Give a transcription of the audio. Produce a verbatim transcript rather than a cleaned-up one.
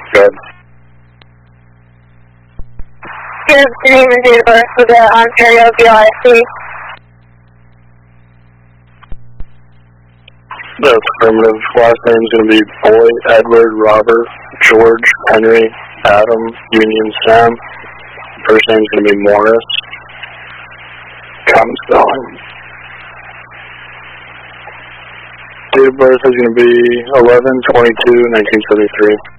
Good. Give the name and date of birth for the Ontario B L I C. The affirmative. Last name is going to be Boy, Edward, Robert, George, Henry, Adam, Union, Sam. First name is going to be Morris. Common spelling. Date of birth is going to be eleven twenty-two nineteen seventy-three.